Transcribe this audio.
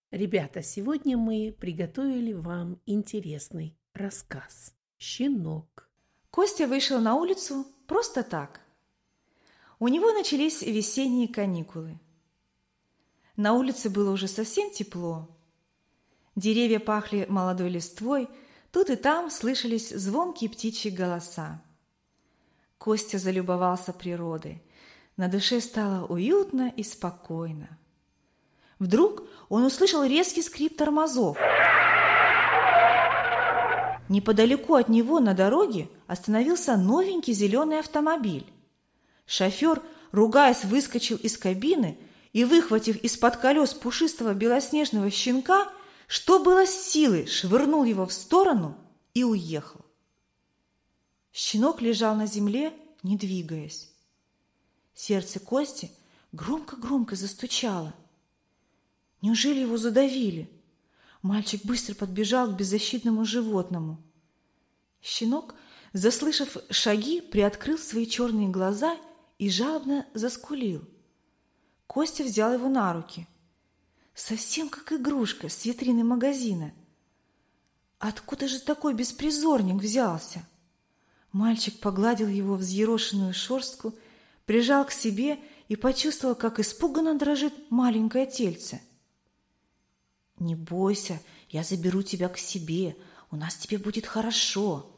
Ребята, сегодня мы приготовили вам интересный рассказ «Щенок». Костя вышел на улицу просто так. У него начались весенние каникулы. На улице было уже совсем тепло. Деревья пахли молодой листвой, тут и там слышались звонкие птичьи голоса. Костя залюбовался природой. На душе стало уютно и спокойно. Вдруг он услышал резкий скрип тормозов. Неподалеку от него на дороге остановился новенький зеленый автомобиль. Шофер, ругаясь, выскочил из кабины и, выхватив из-под колес пушистого белоснежного щенка, что было с силы, швырнул его в сторону и уехал. Щенок лежал на земле, не двигаясь. Сердце Кости громко-громко застучало. Неужели его задавили? Мальчик быстро подбежал к беззащитному животному. Щенок, заслышав шаги, приоткрыл свои черные глаза и жалобно заскулил. Костя взял его на руки. Совсем как игрушка с витрины магазина. Откуда же такой беспризорник взялся? Мальчик погладил его взъерошенную шерстку, прижал к себе и почувствовал, как испуганно дрожит маленькое тельце. «Не бойся, я заберу тебя к себе, у нас тебе будет хорошо»,